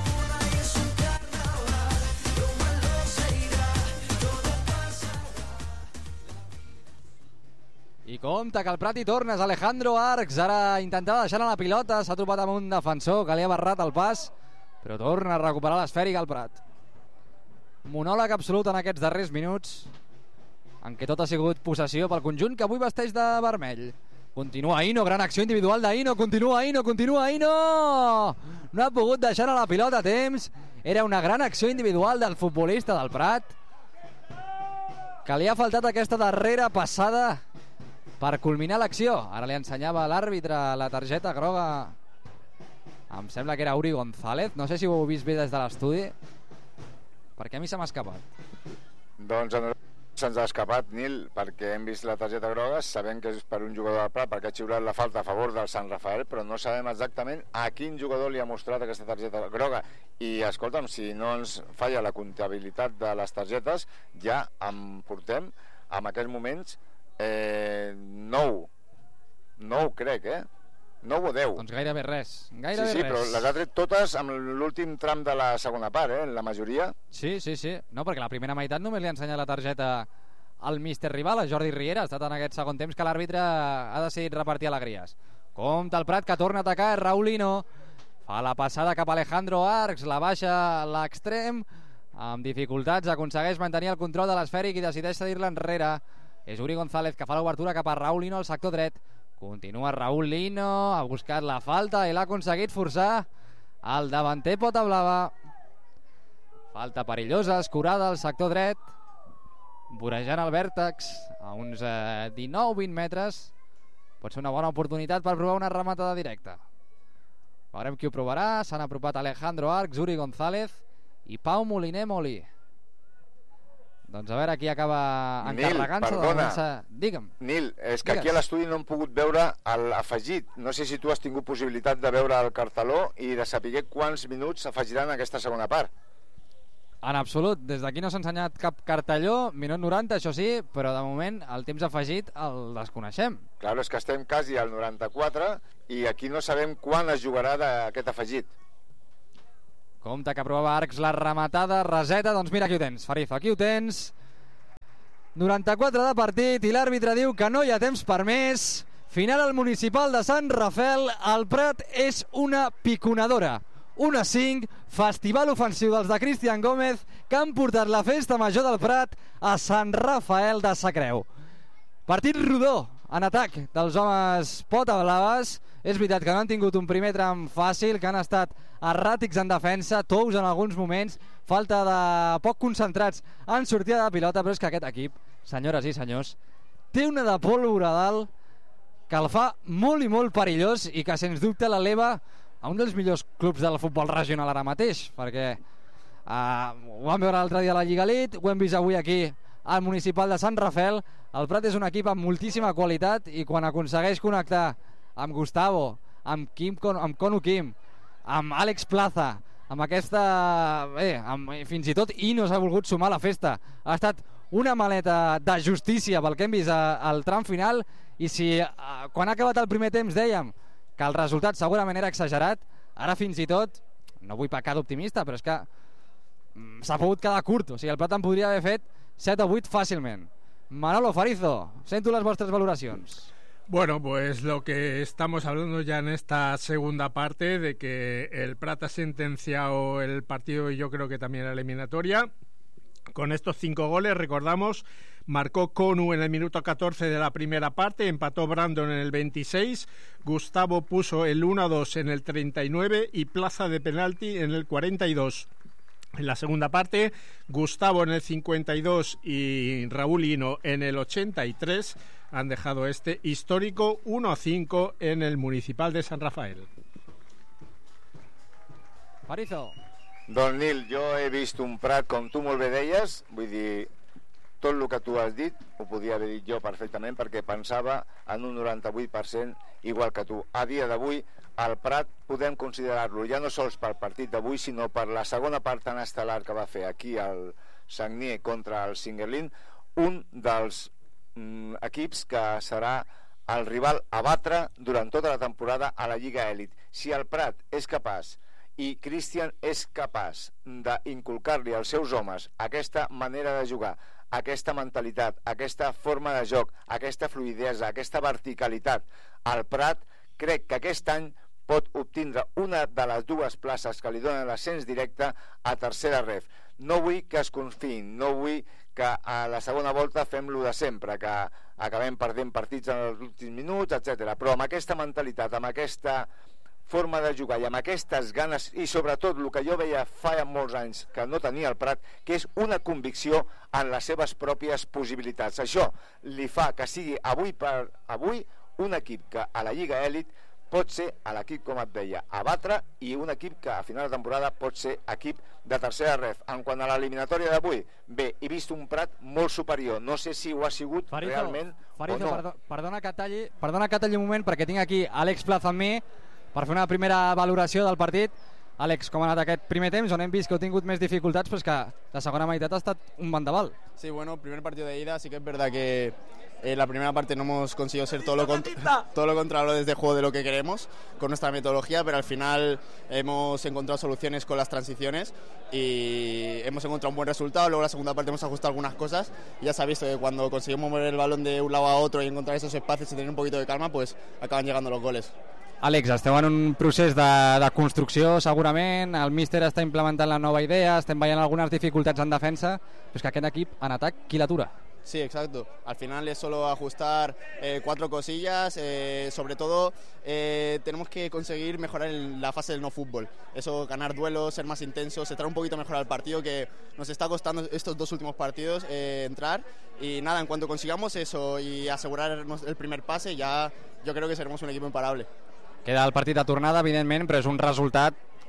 I compte que el Prat hi torna, és Alejandro Arcs. Ara intentava deixar la pilota, s'ha trobat amb un defensor que li ha barrat el pas, però torna a recuperar l'esfèrica al Prat. Monòleg absolut en aquests darrers minuts, en què tot ha sigut possessió pel conjunt que avui vesteix de vermell. Continua Hino, gran acció individual d'Hino, continua Hino! No ha pogut deixar la pilota a temps. Era una gran acció individual del futbolista del Prat, que li ha faltat aquesta darrera passada per culminar l'acció. Ara li ensenyava a l'àrbitre la targeta groga, em sembla que era Uri González. No sé si ho heu vist bé des de l'estudi, perquè a mi se m'ha escapat. Doncs se'ns ha escapat, Nil, perquè hem vist la targeta groga, sabem que és per un jugador del Prat, perquè ha xiulat la falta a favor del Sant Rafael, però no sabem exactament a quin jugador li ha mostrat aquesta targeta groga. I escolta'm, si no ens falla la comptabilitat de les targetes, ja en portem en aquests moments 9 crec, 9 o 10. Doncs gairebé res. Sí, però les ha tret totes amb l'últim tram de la segona part, la majoria. Sí. No, perquè la primera meitat només li ha ensenyat la targeta al míster rival, a Jordi Riera. Ha estat en aquest segon temps que l'àrbitre ha decidit repartir alegries. Compte el Prat, que torna a atacar, Raúl Hino. Fa la passada cap a Alejandro Arcs, la baixa a l'extrem, amb dificultats aconsegueix mantenir el control de l'esfèric i decideix cedir-la enrere. És Uri González que fa l'obertura cap a Raúl Hino al sector dret. Continua Raúl Hino, ha buscat la falta i l'ha aconseguit forçar. El davanter Pota Blava. Falta perillosa, escurada al sector dret, vorejant el vèrtex a uns 19-20 metres. Pot ser una bona oportunitat per provar una rematada directa. Veurem qui ho provarà. S'han apropat Alejandro Arcs, Uri González i Pau Moliner Molí. Doncs a veure qui acaba encarregant-se de començar. Digue'm. Nil, és que aquí a l'estudi no hem pogut veure l'afegit. No sé si tu has tingut possibilitat de veure el carteló i de saber quants minuts afegiran aquesta segona part. En absolut, des d'aquí no s'ha ensenyat cap cartelló, minut 90, això sí, però de moment el temps afegit el desconeixem. Claro, és que estem quasi al 94 i aquí no sabem quan es jugarà d'aquest afegit. Compte que prova Arcs la rematada, reseta, doncs mira, aquí ho tens, Farizo, aquí ho tens. 94 de partit i l'àrbitre diu que no hi ha temps per més. Final al municipal de Sant Rafel, el Prat és una piconadora. 1-5, festival ofensiu dels de Cristian Gómez que han portat la festa major del Prat a Sant Rafael de Sacreu. Partit rodó en atac dels homes pota blaves. És veritat que no han tingut un primer tram fàcil, que han estat erràtics en defensa, tous en alguns moments, falta de poc concentrats en sortida de pilota, però és que aquest equip, senyores i senyors, té una de pólvora dalt que el fa molt i molt perillós i que sens dubte l'eleva a un dels millors clubs del futbol regional ara mateix, perquè ho vam veure l'altre dia a la Lliga Elite, ho hem vist avui aquí al municipal de Sant Rafel. El Prat és un equip amb moltíssima qualitat i quan aconsegueix connectar amb Gustavo, amb Konu Kim, amb Àlex Plaza, amb aquesta... fins i tot no s'ha volgut sumar a la festa. Ha estat una maleta de justícia pel que hem vist al tram final, i si quan ha acabat el primer temps dèiem que el resultat segurament era exagerat, ara fins i tot, no vull pecar d'optimista, però és que s'ha pogut quedar curt. O sigui, el Prat en podria haver fet 7 o 8 fàcilment. Manolo, Farizo, sento les vostres valoracions. Bueno, pues lo que estamos hablando ya en esta segunda parte, de que el Prat ha sentenciado el partido y yo creo que también la eliminatoria. Con estos 5 goles, recordamos, marcó Konu en el minuto 14 de la primera parte, empató Brandon en el 26, Gustavo puso el 1-2 en el 39 y Plaza de penalti en el 42. En la segunda parte, Gustavo en el 52 y Raúl Hino en el 83 han dejado este histórico 1-5 en el municipal de Sant Rafael. Farizo. Doncs Nil, jo he vist un Prat, com tu molt bé deies, vull dir, tot el que tu has dit ho podia haver dit jo perfectament, perquè pensava en un 98% igual que tu. A dia d'avui, el Prat podem considerar-lo ja no sols pel partit d'avui, sinó per la segona part tan estel·lar que va fer aquí al Sagnier contra el Singuerlín, un dels equips que serà el rival a batre durant tota la temporada a la Lliga Elite. Si el Prat és capaç i Cristian és capaç d'inculcar-li als seus homes aquesta manera de jugar, aquesta mentalitat, aquesta forma de joc, aquesta fluïdesa, aquesta verticalitat, el Prat crec que aquest any pot obtindre una de les 2 places que li donen l'ascens directe a tercera ref. No vull que es confiïn, no vull que a la segona volta fem lo de sempre, que acabem perdent partits en els últims minuts, etc. Però amb aquesta mentalitat, amb aquesta forma de jugar i amb aquestes ganes, i sobretot el que jo veia fa molts anys que no tenia el Prat, que és una convicció en les seves pròpies possibilitats. Això li fa que sigui avui per avui un equip que a la Lliga Elite pot ser l'equip, com et deia, a batre, i un equip que a final de temporada pot ser equip de tercera ref. En quant a l'eliminatòria d'avui, bé, he vist un Prat molt superior, no sé si ho ha sigut realment o no. Perdona que talli un moment, perquè tinc aquí Àlex Plaza amb mi per fer una primera valoració del partit. Àlex, com ha anat aquest primer temps, on hem vist que heu tingut més dificultats, però és que la segona meitat ha estat un vendaval? Sí, bueno, primer partido de ida, sí que es verdad que la primera parte no hemos conseguido ser todo lo contrario desde el juego de lo que queremos con nuestra metodología, pero al final hemos encontrado soluciones con las transiciones y hemos encontrado un buen resultado. Luego en la segunda parte hemos ajustado algunas cosas y ya se ha visto que cuando conseguimos mover el balón de un lado a otro y encontrar esos espacios y tener un poquito de calma, pues acaban llegando los goles. Àlex, esteu en un procés de construcció segurament, el míster està implementant la nova idea, estem veient algunes dificultats en defensa, però és que aquest equip en atac, qui l'atura? Sí, exacto. Al final es solo ajustar 4 cosillas. Sobre todo tenemos que conseguir mejorar la fase del no fútbol. Eso, ganar duelos, ser más intensos, entrar un poquito mejor al partido, que nos está costando estos 2 últimos partidos entrar. Y nada, en cuanto consigamos eso y asegurarnos el primer pase, ya yo creo que seremos un equip imparable. Queda el partit de tornada, evidentment, però és un resultat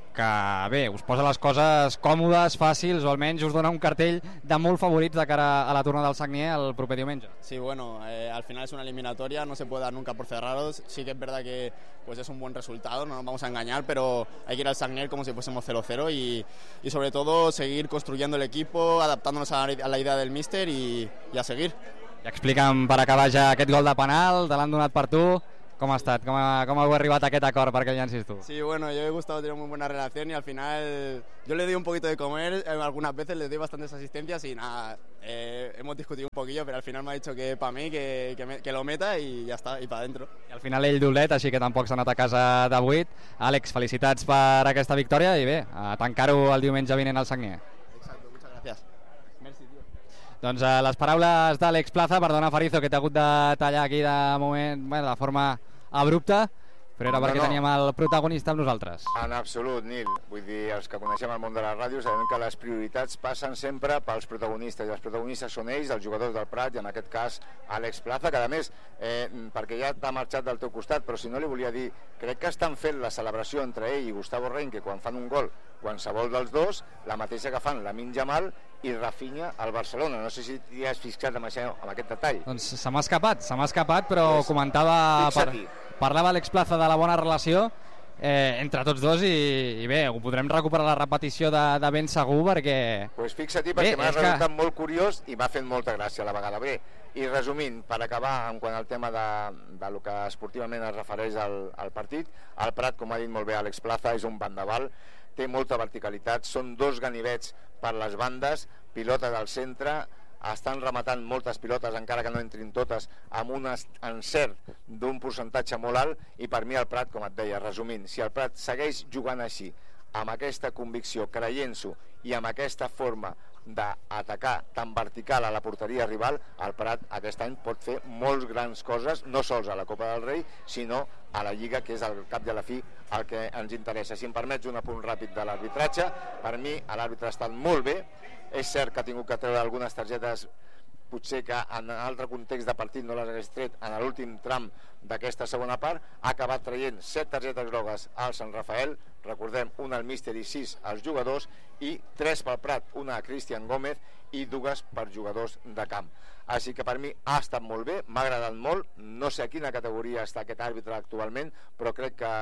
que bé, us posa les coses còmodes, fàcils, o almenys us dona un cartell de molt favorits de cara a la torna del Sagnier el proper diumenge. Sí, bueno, al final es una eliminatoria, no se puede dar nunca por cerrados. Sí que es verdad que pues es un buen resultado, no nos vamos a engañar, pero hay que ir al Sagnier como si fuésemos 0-0 y sobre todo seguir construyendo el equipo, adaptándonos a la idea del míster y a seguir. I explica'm per acabar ja aquest gol de penal, te l'han donat per tu. ¿Cómo ha estat? Com heu arribat a aquest acord perquè el llancis tu? Sí, bueno, yo he gustado tener muy buena relación y al final yo le doy un poquito de comer, algunas veces le doy bastantes asistencias y nada, hemos discutido un poquillo, pero al final me ha dicho que para mí, que lo meta y ya está, y para adentro. I al final ell dolet, així que tampoc s'ha anat a casa de 8. Àlex, felicitats per aquesta victòria i bé, a tancar-ho el diumenge vinent al Sagnier. Exacto, muchas gracias. Merci, tío. Doncs les paraules d'Àlex Plaza, perdona Farizo que t'ha hagut de tallar aquí de moment, bueno, de forma abrupta, però era perquè teníem el protagonista amb nosaltres. En absolut, Nil. Vull dir, els que coneixem el món de la ràdio sabem que les prioritats passen sempre pels protagonistes, i els protagonistes són ells, els jugadors del Prat, i en aquest cas Àlex Plaza, que a més, perquè ja t'ha marxat del teu costat, però si no li volia dir, crec que estan fent la celebració entre ell i Gustavo Renque quan fan un gol, qualsevol dels dos, la mateixa que fan Lamine Yamal i Rafinha al Barcelona. No sé si t'hi has fixat amb aquest detall. Doncs se m'ha escapat, però comentava, parlava Àlex Plaza de la bona relació entre tots dos i bé, ho podrem recuperar la repetició de ben segur perquè... Doncs fixa-t'hi perquè m'ha resultat molt curiós i m'ha fet molta gràcia a la vegada. Bé, i resumint, per acabar en quant al tema de lo que esportivament es refereix al partit, el Prat, com ha dit molt bé Àlex Plaza, és un bandaval, té molta verticalitat, són dos ganivets per les bandes, pilota del centre, estan rematant moltes pilotes, encara que no entrin totes, amb un encert d'un percentatge molt alt, i per mi el Prat, com et deia, resumint, si el Prat segueix jugant així, amb aquesta convicció, creient-s'ho, i amb aquesta forma d'atacar tan vertical a la porteria rival, el Prat aquest any pot fer molts grans coses, no sols a la Copa del Rei, sinó a la Lliga, que és al cap i a la fi el que ens interessa. Si em permets un apunt ràpid de l'arbitratge, per mi l'àrbitre ha estat molt bé. És cert que ha tingut que treure algunes targetes, potser que en altre context de partit no les hagués tret en l'últim tram d'aquesta segona part. Ha acabat traient 7 targetes grogues al Sant Rafael, recordem, una al míster i 6 als jugadors, i 3 pel Prat, una a Cristian Gómez i 2 per jugadors de camp. Així que per mi ha estat molt bé, m'ha agradat molt. No sé a quina categoria està aquest àrbitre actualment, però crec que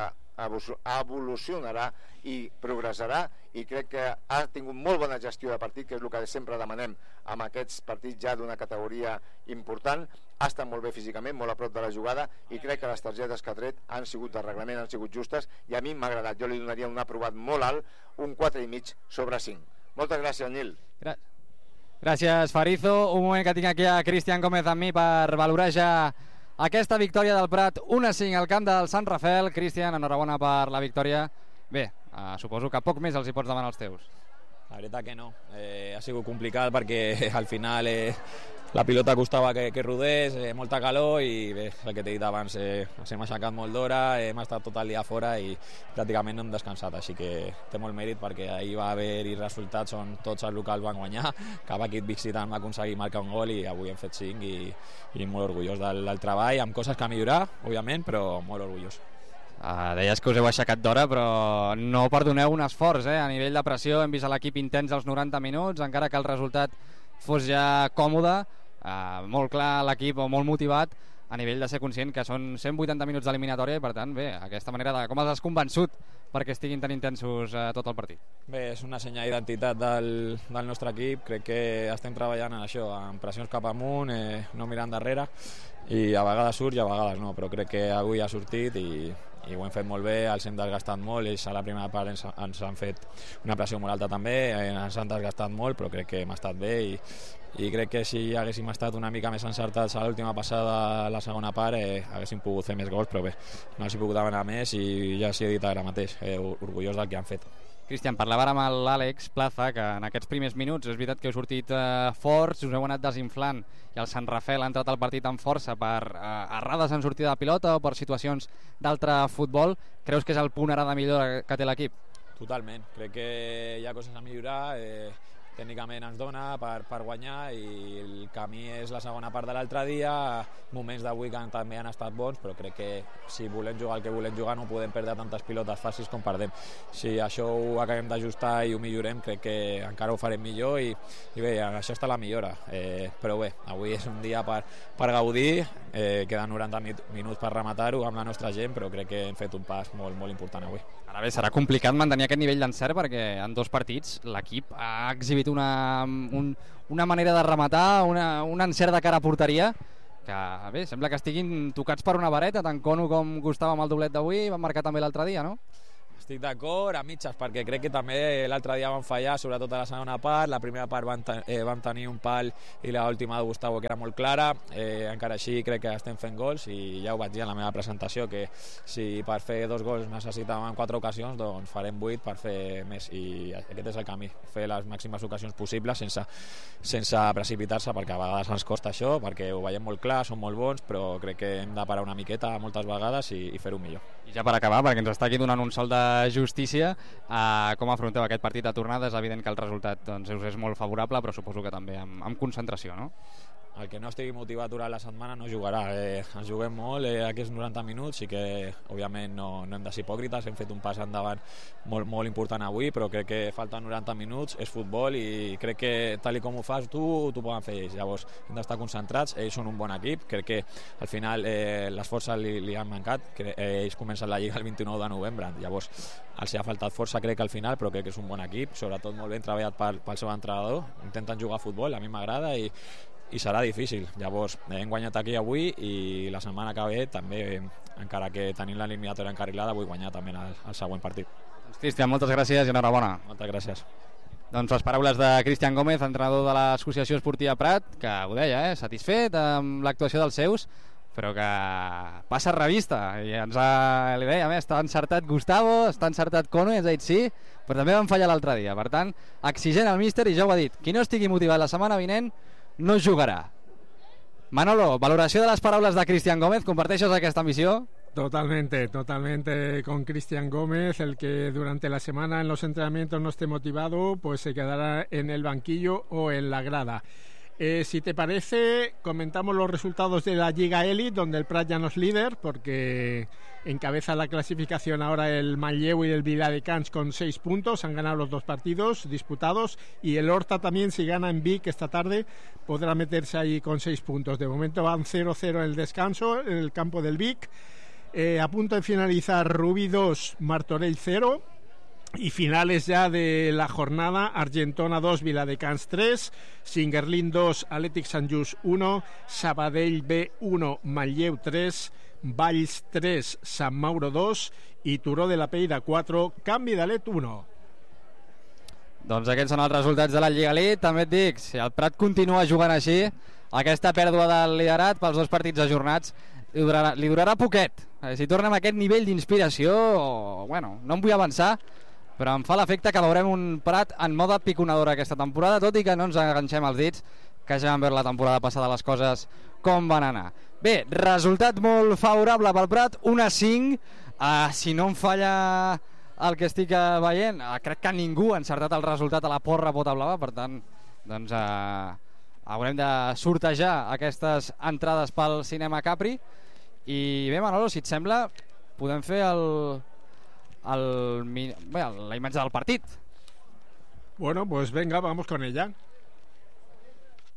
evolucionarà i progressarà, i crec que ha tingut molt bona gestió de partit, que és el que sempre demanem amb aquests partits ja d'una categoria important. Ha estat molt bé físicament, molt a prop de la jugada, i crec que les targetes que ha tret han sigut de reglament, han sigut justes, i a mi m'ha agradat. Jo li donaria un aprovat molt alt, un 4,5 sobre 5. Moltes gràcies, Nil. Gràcies, Farizo. Un moment que tinc aquí a Cristian Gómez amb mi per valorar ja aquesta victòria del Prat, 1-5 al camp del Sant Rafael. Cristian, enhorabona per la victòria. Bé, suposo que poc més els hi pots demanar als teus. La veritat que no, ha sigut complicat perquè al final la pilota costava que rodés, molta calor, i bé, el que t'he dit abans, s'hem aixecat molt d'hora, hem estat tot el dia fora i pràcticament no hem descansat, així que té molt mèrit perquè ahir va haver-hi resultats on tots els locals van guanyar, cap equip visitant va aconseguir marcar un gol i avui hem fet 5 i molt orgullós del treball, amb coses que millorar, òbviament, però molt orgullós. Deies que us heu aixecat d'hora, però no perdoneu un esforç, a nivell de pressió. Hem vist l'equip intens als 90 minuts, encara que el resultat fos ja còmode, molt clar l'equip, o molt motivat, a nivell de ser conscient que són 180 minuts d'eliminatòria, i per tant, bé, aquesta manera de com els has convençut perquè estiguin tan intensos tot el partit. Bé, és una senyal d'identitat del nostre equip. Crec que estem treballant en això, en pressions cap amunt, no mirant darrere, i a vegades surt i a vegades no, però crec que avui ha sortit i ho hem fet molt bé. Els hem desgastat molt, ells a la primera part ens han fet una pressió molt alta també, ens han desgastat molt, però crec que hem estat bé i crec que si haguéssim estat una mica més encertats a l'última passada, a la segona part, haguéssim pogut fer més gols, però bé, no haguéssim pogut demanar més, i ja s'hi he dit ara mateix, orgullós del que han fet. Cristian, parlava ara amb l'Àlex Plaza, que en aquests primers minuts és veritat que heu sortit forts, us heu anat desinflant, i el Sant Rafael ha entrat al partit amb força per errades en sortida de pilota o per situacions d'altre futbol. Creus que és el punt ara de millora que té l'equip? Totalment, crec que hi ha coses a millorar, tècnicament ens dona per guanyar, i el camí és la segona part de l'altre dia, moments d'avui que també han estat bons, però crec que si volem jugar el que volem jugar no podem perdre tantes pilotes fàcils com perdem. Si això ho acabem d'ajustar i ho millorem, crec que encara ho farem millor, i bé, això està la millora, però bé, avui és un dia per gaudir, queden 90 minuts per rematar-ho amb la nostra gent, però crec que hem fet un pas molt, molt important avui. Ara bé, serà complicat mantenir aquest nivell d'encert perquè en 2 partits l'equip ha exhibit una manera de rematar, un encert de cara a porteria que bé, sembla que estiguin tocats per una vareta, tant Kono com Gustavo amb el doblet d'avui van marcar també l'altre dia, no? Estic d'acord, a mitges, perquè crec que també l'altre dia van fallar, sobretot a la segona part. La primera part van tenir un pal i l'última de Gustavo que era molt clara. Encara així crec que estem fent gols, i ja ho vaig dir en la meva presentació, que si per fer 2 gols necessitàvem 4 ocasions, doncs farem 8 per fer més, i aquest és el camí, fer les màximes ocasions possibles sense precipitar-se, perquè a vegades ens costa això, perquè ho veiem molt clar, són molt bons, però crec que hem de parar una miqueta moltes vegades i fer-ho millor. I ja per acabar, perquè ens està aquí donant un sol de justícia, com afronteu aquest partit de tornada? És evident que el resultat doncs, us és molt favorable, però suposo que també amb concentració, no? El que no estigui motivat durant la setmana no jugarà. Ens juguem molt aquests 90 minuts, i que òbviament no hem de ser hipòcrites, hem fet un pas endavant molt, molt important avui, però crec que falten 90 minuts, és futbol, i crec que tal com ho fas tu, t'ho poden fer ells. Llavors hem d'estar concentrats, ells són un bon equip, crec que al final les forces li han mancat, ells comencen la Lliga el 29 de novembre, llavors els ha faltat força crec que al final, però crec que és un bon equip, sobretot molt ben treballat pel seu entrenador, intenten jugar a futbol, a mi m'agrada, i serà difícil. Llavors hem guanyat aquí avui, i la setmana que ve també, encara que tenim l'eliminatòria encarrilada, vull guanyar també el següent partit. Cristian, moltes gràcies i enhorabona. Moltes gràcies. Doncs les paraules de Cristian Gómez, entrenador de l'Associació Esportiva Prat, que ho deia, satisfet amb l'actuació dels seus, però que passa revista, i li deia, està encertat Gustavo, està encertat Kono, i ens ha dit sí, però també van fallar l'altre dia. Per tant, exigent al míster, i ja ho ha dit, qui no estigui motivat la setmana vinent no jugarà. Manolo, valoració de les paraules de Cristian Gómez, comparteixes aquesta ambició? Totalmente con Cristian Gómez. El que durante la semana en los entrenamientos no esté motivado, pues se quedará en el banquillo o en la grada. Si te parece, comentamos los resultados de la Lliga Elite, donde el Prat ya no es líder, porque encabeza la clasificación ahora el Manlleu y el Viladecans con 6 puntos. Han ganado los 2 partidos disputados, y el Horta también, si gana en Vic esta tarde, podrá meterse ahí con 6 puntos. De momento van 0-0 en el descanso en el campo del Vic. A punto de finalizar Rubí 2, Martorell 0. Y finales ya de la jornada: Argentona 2, Viladecans 3, Singuerlín 2, Athletic Sant Just 1, Sabadell B 1, Manlleu 3, Valls 3, Sant Mauro 2 i Turó de la Peira 4, Canvi d'Alet 1. Doncs aquests són els resultats de la Lliga Elite. També et dic, si el Prat continua jugant així, aquesta pèrdua del liderat pels 2 partits ajornats li durarà poquet. Si torna amb aquest nivell d'inspiració, bueno, no em vull avançar, però em fa l'efecte que veurem un Prat en mode piconadora aquesta temporada, tot i que no ens enganxem els dits, que ja vam veure la temporada passada les coses com van anar. Bé, resultat molt favorable pel Prat, 1-5. Si no em falla el que estic veient, crec que ningú ha encertat el resultat a la porra pota blava, per tant, doncs haurem de sortejar aquestes entrades pel Cinema Capri. I bé, Manolo, si et sembla, podem fer la imatge del partit. Bueno, pues venga, vamos con ella.